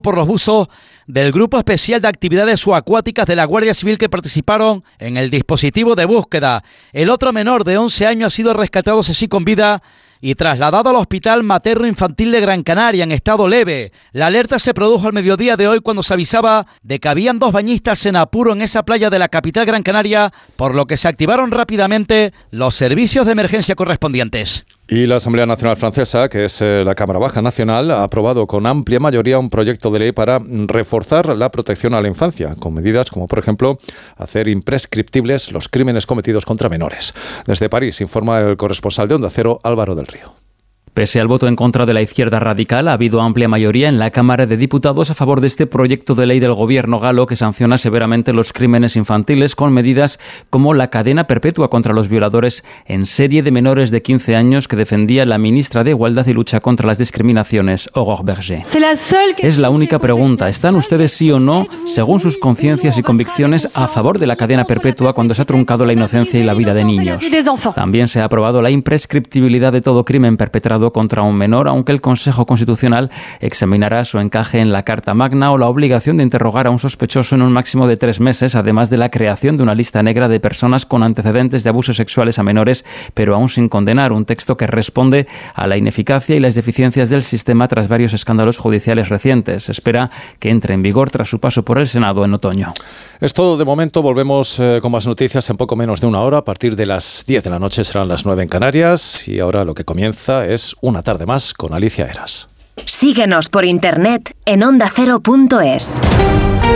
por los buzos del Grupo Especial de Actividades Subacuáticas de la Guardia Civil que participaron en el dispositivo de búsqueda. El otro menor de 11 años ha sido rescatado, sí, con vida y trasladado al Hospital Materno Infantil de Gran Canaria en estado leve. La alerta se produjo al mediodía de hoy cuando se avisaba de que habían 2 bañistas en apuro en esa playa de la capital Gran Canaria, por lo que se activaron rápidamente los servicios de emergencia correspondientes. Y la Asamblea Nacional Francesa, que es la Cámara Baja Nacional, ha aprobado con amplia mayoría un proyecto de ley para reforzar la protección a la infancia, con medidas como, por ejemplo, hacer imprescriptibles los crímenes cometidos contra menores. Desde París informa el corresponsal de Onda Cero, Álvaro del Río. Pese al voto en contra de la izquierda radical, ha habido amplia mayoría en la Cámara de Diputados a favor de este proyecto de ley del gobierno galo que sanciona severamente los crímenes infantiles con medidas como la cadena perpetua contra los violadores en serie de menores de 15 años que defendía la ministra de Igualdad y Lucha contra las Discriminaciones, Aurore Berger. Es la única pregunta. ¿Están ustedes sí o no, según sus conciencias y convicciones, a favor de la cadena perpetua cuando se ha truncado la inocencia y la vida de niños? También se ha aprobado la imprescriptibilidad de todo crimen perpetrado contra un menor, aunque el Consejo Constitucional examinará su encaje en la Carta Magna, o la obligación de interrogar a un sospechoso en un máximo de 3 meses, además de la creación de una lista negra de personas con antecedentes de abusos sexuales a menores, pero aún sin condenar, un texto que responde a la ineficacia y las deficiencias del sistema tras varios escándalos judiciales recientes. Se espera que entre en vigor tras su paso por el Senado en otoño. Es todo de momento. Volvemos con más noticias en poco menos de una hora. A partir de las 10 de la noche serán las 9 en Canarias, y ahora lo que comienza es Una tarde más con Alicia Eras. Síguenos por internet en ondacero.es.